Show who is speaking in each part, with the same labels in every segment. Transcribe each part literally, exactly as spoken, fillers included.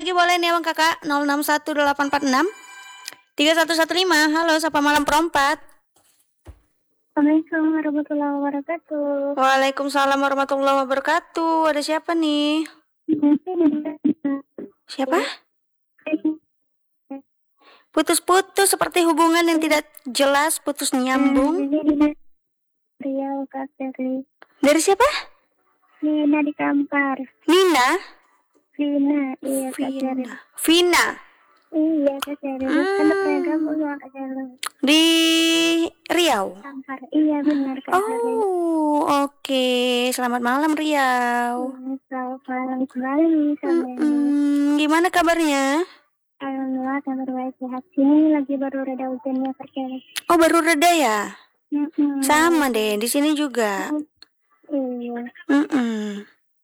Speaker 1: lagi boleh nih Bang Kakak. nol enam satu delapan empat enam tiga satu satu lima. Halo, sapa malam perempat.
Speaker 2: Assalamualaikum warahmatullahi wabarakatuh.
Speaker 1: Waalaikumsalam warahmatullahi wabarakatuh. Ada siapa nih? Siapa? Putus-putus seperti hubungan yang tidak jelas, putus nyambung.
Speaker 2: Riau Kak Terli.
Speaker 1: Dari siapa?
Speaker 2: Nina di Kampar.
Speaker 1: Nina?
Speaker 2: Vina, iya Kak Terli.
Speaker 1: Vina. Vina.
Speaker 2: Iya Kak Terli.
Speaker 1: Hmm.
Speaker 2: Anak saya kamu ya Kak Terli.
Speaker 1: Di Riau.
Speaker 2: Kampar. Iya benar Kak Terli.
Speaker 1: Oh, oke. Selamat malam Riau.
Speaker 2: Selamat malam kembali sama
Speaker 1: Hmm, gimana kabarnya?
Speaker 2: Alhamdulillah kabar baik sehat. Sini lagi baru reda hujannya Kak Terli.
Speaker 1: Oh, baru reda ya?
Speaker 2: Mm-mm.
Speaker 1: Sama deh, di sini juga.
Speaker 2: Iya.
Speaker 1: Mm-mm.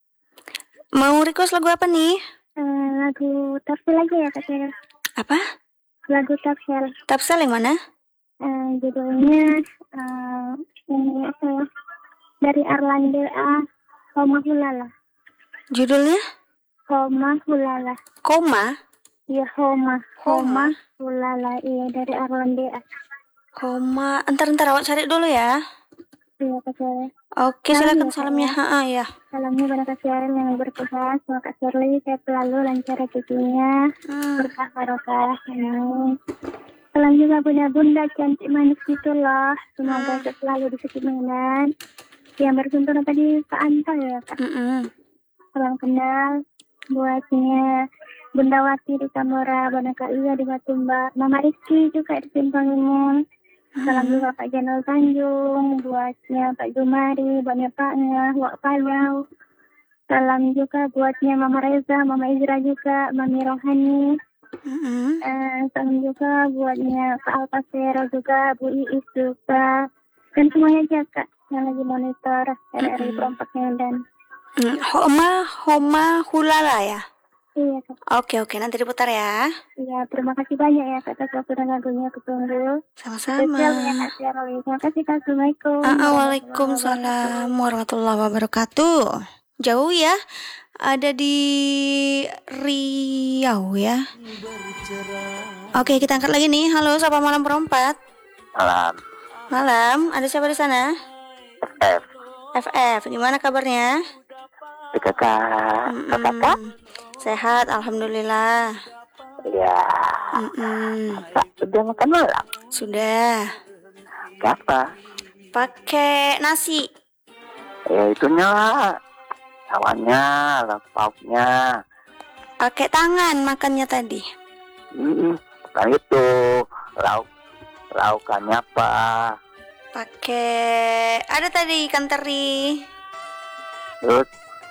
Speaker 1: Mau request lagu apa nih?
Speaker 2: Uh, lagu Tafsir lagi ya Kak Terli.
Speaker 1: Apa?
Speaker 2: Lagu Tafsir.
Speaker 1: Tapsel yang mana?
Speaker 2: Uh, judulnya uh, ini apa ya? Dari Arlanda A. Homa Hulala.
Speaker 1: Judulnya?
Speaker 2: Homa Hulala.
Speaker 1: Koma?
Speaker 2: Iya Homa.
Speaker 1: Homa.
Speaker 2: Homa Hulala. Iya dari Arlanda A.
Speaker 1: Koma. Entar-entar awak cari dulu ya.
Speaker 2: Iya Kak Syaril.
Speaker 1: Oke, silakan salamnya. Ha ya.
Speaker 2: Salamnya pada Kak Syaril yang bertugas. Semoga Kak Shirley sehat selalu, lancar rezekinya,
Speaker 1: Hmm.
Speaker 2: berkah barokah. Amin. Salam juga bunda-bunda cantik manis gitulah. Semoga
Speaker 1: Hmm.
Speaker 2: selalu di Sekip Medan. Yang berkunjung tadi Pak Anta ya Kak.
Speaker 1: Mm-mm.
Speaker 2: Salam kenal buatnya Bunda Wati di Tambora, Banda Kak Iya di Batumba, Mama Rizky juga di Simpang Limun. Salam juga Pak Janul Tanjung, buatnya Pak Jumari, buatnya Paknya, Wak Palau. Salam juga buatnya Mama Reza, Mama Izra juga, Mami Rohani.
Speaker 1: Mm-mm.
Speaker 2: Uh, salam juga buatnya Pak Alpasero juga, Bu Iis juga. Dan semuanya aja Kak yang lagi monitor R R I Perompak Medan.
Speaker 1: Mm, Homa, Homa Hulala ya?
Speaker 2: Iya Kak.
Speaker 1: Oke, oke. Nanti diputar ya.
Speaker 2: Iya, terima kasih banyak ya Kak atas waktu dan lagunya ketunggu.
Speaker 1: Sama-sama.
Speaker 2: Spesial ya Kak Syarli. Terima kasih Kak. Assalamualaikum.
Speaker 1: Ah, Waalaikumsalam warahmatullahi wabarakatuh. Jauh ya. Ada di Riau ya. Oke, kita angkat lagi nih. Halo, sapa malam perempat.
Speaker 3: Malam.
Speaker 1: Malam. Ada siapa di sana?
Speaker 3: F.
Speaker 1: F F. Gimana kabarnya?
Speaker 3: Kakak. Kakak.
Speaker 1: Sehat, alhamdulillah.
Speaker 3: Iya.
Speaker 1: Mm-mm.
Speaker 3: Sudah makan malam?
Speaker 1: Sudah.
Speaker 3: Apa?
Speaker 1: Pakai nasi.
Speaker 3: Ya itunya lah. Lawannya, lauknya.
Speaker 1: Pakai tangan makannya tadi.
Speaker 3: Hmm, kan itu lauk laukannya apa?
Speaker 1: Pakai ada tadi ikan teri.
Speaker 3: Terus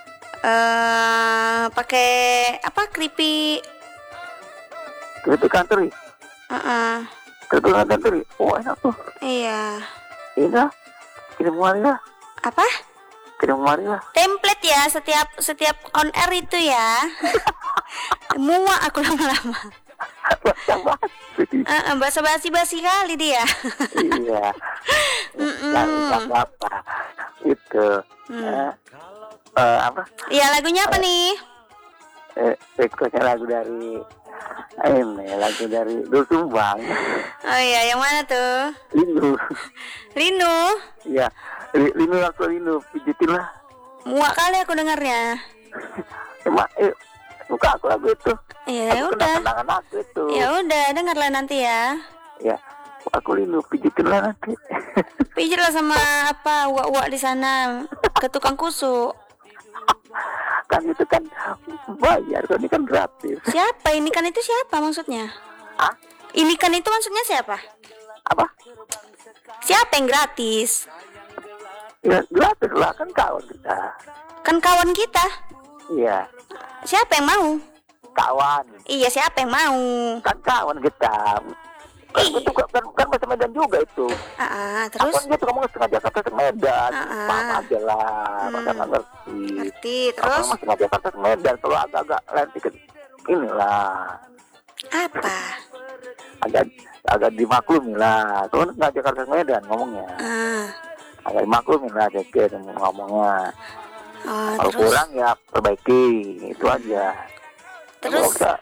Speaker 1: Eh, pakai apa? Keripik.
Speaker 3: keripik kanteri.
Speaker 1: Uh-uh.
Speaker 3: Keripik kanteri. Oh enak tuh.
Speaker 1: Iya.
Speaker 3: Iya. Kirim kemari lah.
Speaker 1: Apa?
Speaker 3: Kirim kemari lah.
Speaker 1: Template ya setiap setiap on air itu ya. Muak aku lama-lama.
Speaker 3: Bahasa basi.
Speaker 1: Uh-uh, bahasa basi-basi kali dia.
Speaker 3: Iya.
Speaker 1: Mm-mm.
Speaker 3: Yang apa? Itu.
Speaker 1: Hmm.
Speaker 3: Eh, eh, apa?
Speaker 1: Iya, lagunya apa nih?
Speaker 3: Eh, requestnya lagu dari ini lagu dari Dul Sumbang.
Speaker 1: Oh iya, yang mana tuh?
Speaker 3: Lindu.
Speaker 1: Rinu.
Speaker 3: Iya, Li- Lindu aku Lindu pijitin lah.
Speaker 1: Muak kali aku dengarnya.
Speaker 3: Cuma eh, suka aku lagu itu.
Speaker 1: Iya, ya
Speaker 3: Aku
Speaker 1: udah.
Speaker 3: kenang-kenangan aku itu.
Speaker 1: Ya udah, dengarlah nanti ya.
Speaker 3: Ya, aku Lindu pijitin lah nanti.
Speaker 1: Pijitlah sama apa uak-uak di sana ke tukang kusuk.
Speaker 3: Kan itu kan bayar, kan ini kan gratis.
Speaker 1: Siapa ini kan itu siapa maksudnya?
Speaker 3: Hah?
Speaker 1: Ini kan itu maksudnya siapa?
Speaker 3: Apa?
Speaker 1: Siapa yang gratis?
Speaker 3: Ya gratis lah, kan kawan kita.
Speaker 1: Kan kawan kita.
Speaker 3: Iya,
Speaker 1: Siapa yang mau?
Speaker 3: kawan.
Speaker 1: Iya, siapa yang mau?
Speaker 3: Kan kawan kita. Kan itu kan, kan, kan bahasa Medan juga itu.
Speaker 1: Ah, ah, terus
Speaker 3: Aku gitu kamu setengah Jakarta ke Medan,
Speaker 1: Ah,
Speaker 3: paham
Speaker 1: ah.
Speaker 3: aja lah,
Speaker 1: Hmm.
Speaker 3: masa nggak ngerti.
Speaker 1: ngerti.
Speaker 3: Kamu
Speaker 1: Terus
Speaker 3: masih setengah Jakarta ke Medan, kalau agak-agak lain dikit inilah,
Speaker 1: apa?
Speaker 3: agak agak dimaklumi lah. Kalau nggak Jakarta ke Medan ngomongnya,
Speaker 1: Ah,
Speaker 3: agak dimaklumi lah dikit ngomongnya.
Speaker 1: oh,
Speaker 3: Kalau
Speaker 1: terus
Speaker 3: kurang ya perbaiki, itu aja.
Speaker 1: terus
Speaker 3: Nggak usah